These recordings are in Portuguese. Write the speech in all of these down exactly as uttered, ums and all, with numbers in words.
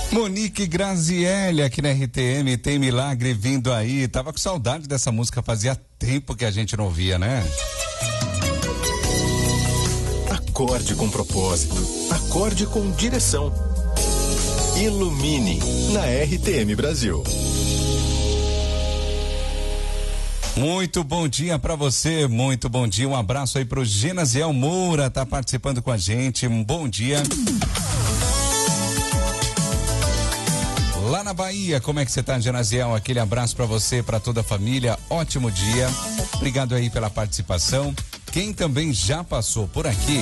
Monique Grazielli aqui na R T M, tem milagre vindo aí. Tava com saudade dessa música, fazia tempo que a gente não ouvia, né? Acorde com propósito, acorde com direção. Ilumine na R T M Brasil. Muito bom dia pra você, muito bom dia, um abraço aí pro Genasiel Moura, tá participando com a gente, um bom dia. Lá na Bahia, como é que você tá, Genasiel? Aquele abraço pra você, pra toda a família, ótimo dia, obrigado aí pela participação. Quem também já passou por aqui,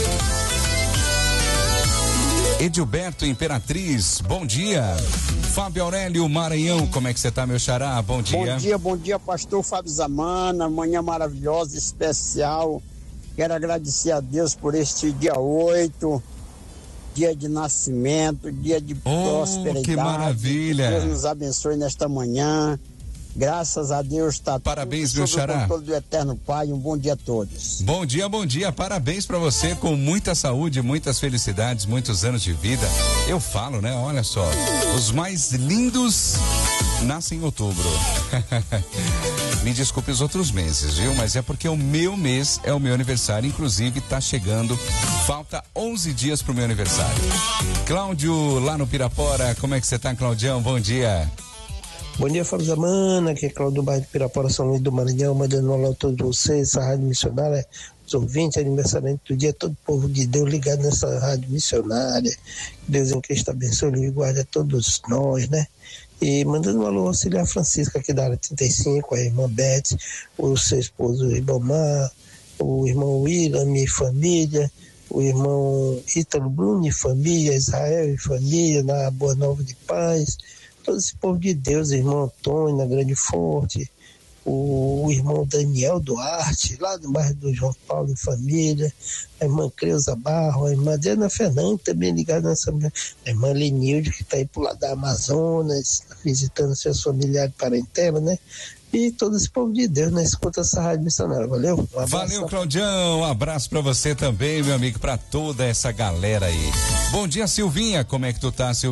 Edilberto Imperatriz, bom dia. Fábio Aurélio Maranhão, como é que você tá, meu xará? Bom dia. Bom dia, bom dia, pastor Fábio Zamana, manhã maravilhosa, especial. Quero agradecer a Deus por este dia oito, dia de nascimento, dia de oh, prosperidade. Que maravilha. Que Deus nos abençoe nesta manhã. Graças a Deus está parabéns, tudo meu sob xará. o controle do Eterno Pai. Um bom dia a todos. Bom dia, bom dia. Parabéns pra você, com muita saúde, muitas felicidades, muitos anos de vida. Eu falo, né? Olha só, os mais lindos nascem em outubro. Me desculpe os outros meses, viu? Mas é porque o meu mês é o meu aniversário, inclusive tá chegando, falta onze dias pro meu aniversário. Cláudio, lá no Pirapora, como é que você tá, Claudião? Bom dia. Bom dia, Fábio Zamana, aqui é Cláudio do bairro de Pirapora, São Luís do Maranhão, mandando um alô a todos vocês, essa rádio missionária, os ouvintes, aniversariante do dia, todo o povo de Deus ligado nessa rádio missionária, Deus em Cristo abençoe e guarde a todos nós, né? E mandando um alô ao auxiliar Francisco aqui da área trinta e cinco, a irmã Beth, o seu esposo Ribamar, o irmão William e família, o irmão Ítalo Bruno e família, Israel e família, na Boa Nova de Paz, todo esse povo de Deus, o irmão Antônio, na Grande Fonte, o, o irmão Daniel Duarte, lá do bairro do João Paulo e família, a irmã Creuza Barro, a irmã Diana Fernando, também ligada nessa mulher, a irmã Lenilde, que está aí pro lado da Amazonas, visitando seus familiares parentela, né? E todo esse povo de Deus, né? Escuta essa rádio missionária, valeu? Um abraço. Valeu, Claudião, um abraço pra você também, meu amigo, pra toda essa galera aí. Bom dia, Silvinha, como é que tu tá, Silvinha?